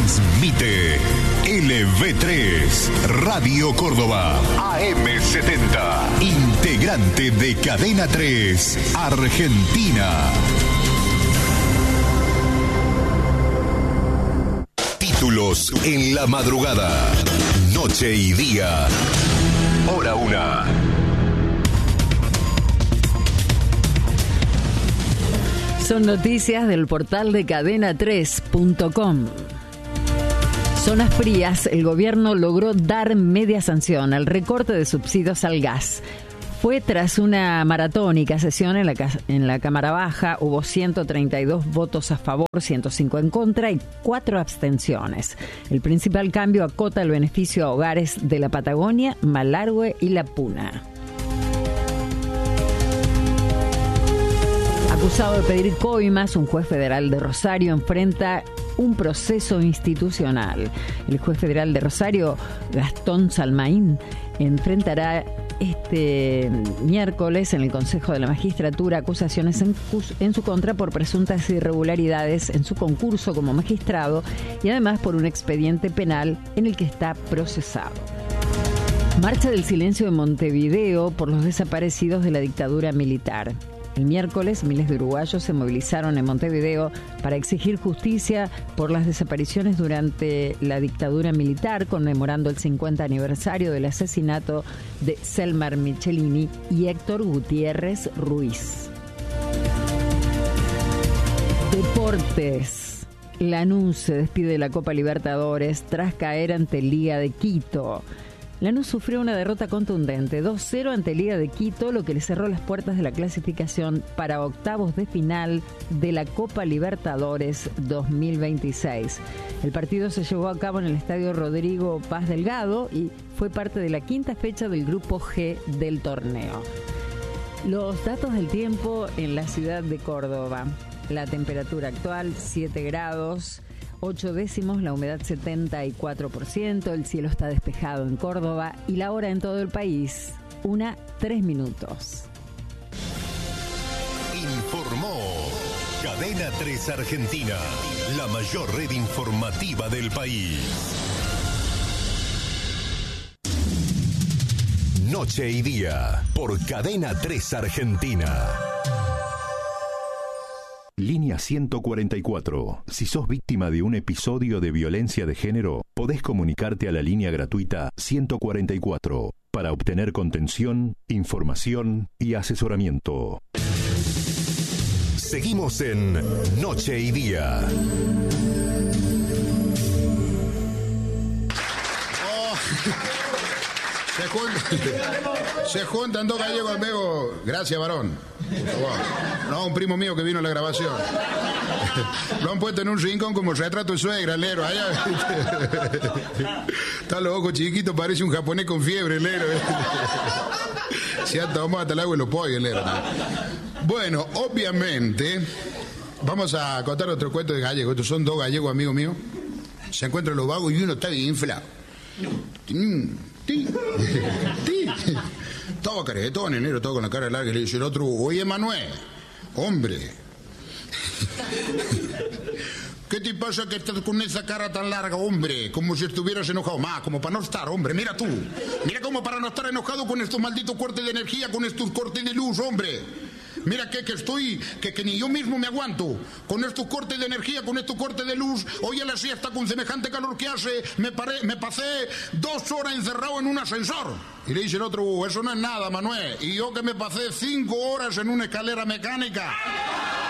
Transmite LV3, Radio Córdoba, AM70, integrante de Cadena 3, Argentina. Títulos en la madrugada, noche y día, hora 1. Son noticias del portal de cadena3.com. Zonas frías, el gobierno logró dar media sanción al recorte de subsidios al gas. Fue tras una maratónica sesión en la Cámara Baja. Hubo 132 votos a favor, 105 en contra y 4 abstenciones. El principal cambio acota el beneficio a hogares de la Patagonia, Malargüe y La Puna. Acusado de pedir coimas, un juez federal de Rosario enfrenta un proceso institucional. El juez federal de Rosario, Gastón Salmaín, enfrentará este miércoles en el Consejo de la Magistratura acusaciones en su contra por presuntas irregularidades en su concurso como magistrado y además por un expediente penal en el que está procesado. Marcha del silencio de Montevideo por los desaparecidos de la dictadura militar. El miércoles, miles de uruguayos se movilizaron en Montevideo para exigir justicia por las desapariciones durante la dictadura militar, conmemorando el 50 aniversario del asesinato de Selmar Michelini y Héctor Gutiérrez Ruiz. Deportes. Lanús se despide de la Copa Libertadores tras caer ante Liga de Quito. Lanús sufrió una derrota contundente, 2-0 ante Liga de Quito, lo que le cerró las puertas de la clasificación para octavos de final de la Copa Libertadores 2026. El partido se llevó a cabo en el Estadio Rodrigo Paz Delgado y fue parte de la quinta fecha del Grupo G del torneo. Los datos del tiempo en la ciudad de Córdoba. La temperatura actual, 7 grados. 8 décimos, la humedad 74%, el cielo está despejado en Córdoba y la hora en todo el país, 1:03. Informó Cadena 3 Argentina, la mayor red informativa del país. Noche y día, por Cadena 3 Argentina. Línea 144. Si sos víctima de un episodio de violencia de género, podés comunicarte a la línea gratuita 144 para obtener contención, información y asesoramiento. Seguimos en Noche y Día. Se juntan dos gallegos amigos. Gracias, varón. No, un primo mío que vino a la grabación. Lo han puesto en un rincón como retrato de suegra, lero. Allá. Está los ojos chiquitos, parece un japonés con fiebre, lero. Se ha tomado hasta el agua y los pollos, lero. Bueno, obviamente, vamos a contar otro cuento de gallegos. Estos son dos gallegos amigos míos. Se encuentran los vagos y uno está bien inflado. Todo caretón, enero, todo con la cara larga. Y le dice el otro, oye, Manuel, hombre, ¿qué te pasa que estás con esa cara tan larga, hombre? Como si estuvieras enojado. Más, como para no estar, hombre, mira tú. Mira como para no estar enojado con estos malditos cortes de energía, con estos cortes de luz, hombre. Mira que estoy, que ni yo mismo me aguanto. Con estos cortes de energía, con estos cortes de luz. Hoy a la siesta, con semejante calor que hace, me pasé 2 horas encerrado en un ascensor. Y le dice el otro, eso no es nada, Manuel. Y yo que me pasé 5 horas en una escalera mecánica.